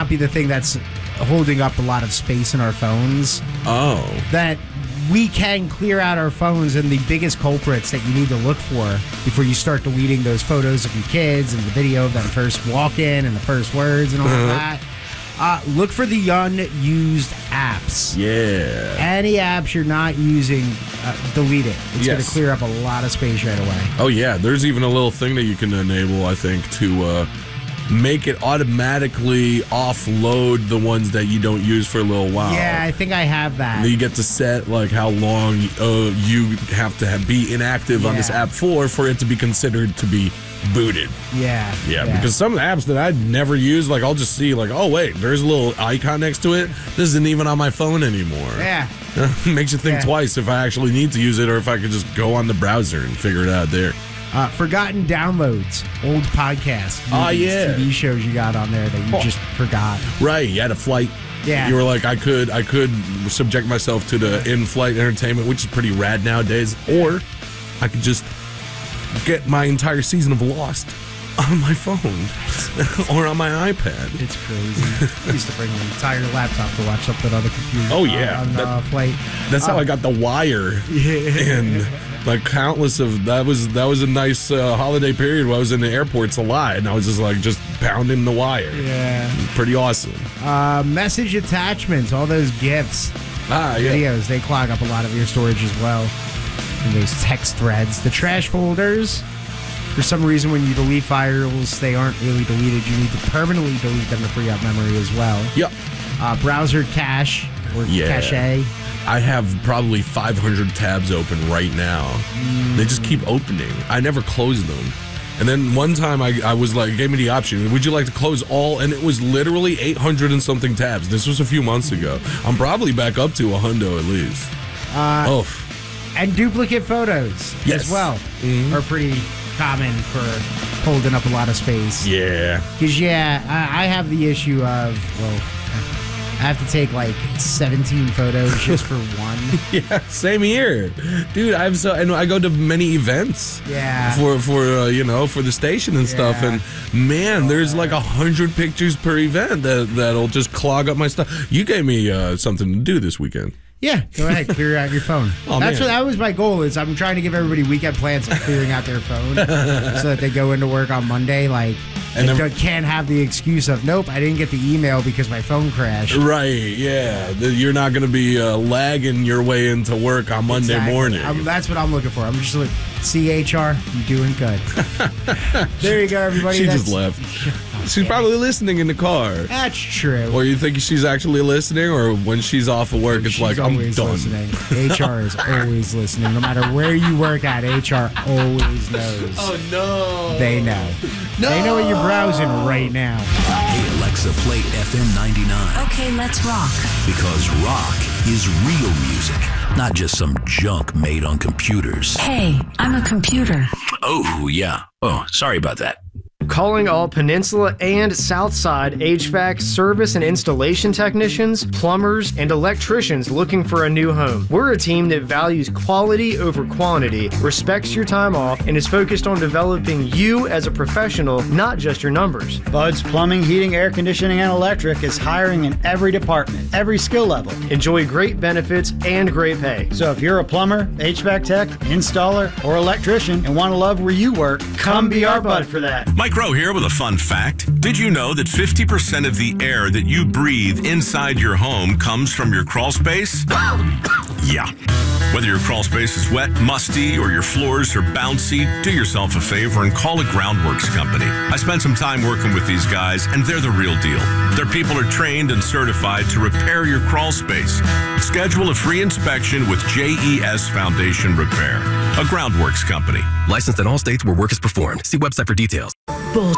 be the thing that's holding up a lot of space in our phones. Oh. That we can clear out our phones, and the biggest culprits that you need to look for before you start deleting those photos of your kids and the video of them first walk-in and the first words and all of that. Look for the unused apps. Yeah. Any apps you're not using, delete it. It's going to clear up a lot of space right away. Oh, yeah. There's even a little thing that you can enable, I think, to make it automatically offload the ones that you don't use for a little while. Yeah, I think I have that. You get to set like how long you have to be inactive on this app for it to be considered to be booted. Yeah. Because some of the apps that I never use, like I'll just see like, oh wait, there's a little icon next to it. This isn't even on my phone anymore. Yeah. Makes you think twice if I actually need to use it or if I could just go on the browser and figure it out there. Forgotten downloads, old podcasts, movies, TV shows you got on there that you just forgot. Right, you had a flight. Yeah. You were like, I could subject myself to the in-flight entertainment, which is pretty rad nowadays, or I could just get my entire season of Lost on my phone or on my iPad. It's crazy. I used to bring an entire laptop to watch something on the computer. Oh, yeah. On flight. That's how I got The Wire. And like countless of that was a nice holiday period where I was in the airports a lot, and I was just pounding The Wire. Yeah. Pretty awesome. Message attachments, all those GIFs, videos, they clog up a lot of your storage as well. And those text threads. The trash folders, for some reason when you delete files, they aren't really deleted. You need to permanently delete them to free up memory as well. Yep. Browser cache or cache. I have probably 500 tabs open right now. They just keep opening. I never close them. And then one time I was like, gave me the option, would you like to close all? And it was literally 800 and something tabs. This was a few months ago. I'm probably back up to 100 at least. And duplicate photos as well are pretty common for holding up a lot of space. Yeah. Because, I have the issue of, I have to take like 17 photos just for one. Yeah, same here, dude. And I go to many events. Yeah. For the station and stuff, and man, there's like 100 pictures per event that'll just clog up my stuff. You gave me something to do this weekend. Yeah, go ahead, clear out your phone. That was my goal. Is I'm trying to give everybody weekend plans of clearing out their phone so that they go into work on Monday and they can't have the excuse of nope, I didn't get the email because my phone crashed. Right? Yeah, you're not going to be lagging your way into work on Monday morning. That's what I'm looking for. I'm just like, CHR, you doing good. There you go, everybody. She just left. She's probably listening in the car. That's true. Or you think she's actually listening, or when she's off of work, it's like, I'm done. Listening. HR is always listening. No matter where you work at, HR always knows. Oh, no. They know. No. They know what you're browsing right now. Hey, Alexa, play FM 99. Okay, let's rock. Because rock is real music, not just some junk made on computers. Hey, I'm a computer. Oh, yeah. Oh, sorry about that. Calling all Peninsula and South Side HVAC service and installation technicians, plumbers, and electricians looking for a new home. We're a team that values quality over quantity, respects your time off, and is focused on developing you as a professional, not just your numbers. Bud's Plumbing, Heating, Air Conditioning, and Electric is hiring in every department, every skill level. Enjoy great benefits and great pay. So if you're a plumber, HVAC tech, installer, or electrician and want to love where you work, come be our bud for that. Mike Rowe here with a fun fact. Did you know that 50% of the air that you breathe inside your home comes from your crawl space? Yeah. Whether your crawl space is wet, musty, or your floors are bouncy, do yourself a favor and call a Groundworks company. I spent some time working with these guys, and they're the real deal. Their people are trained and certified to repair your crawl space. Schedule a free inspection with JES Foundation Repair, a Groundworks company. Licensed in all states where work is performed. See website for details.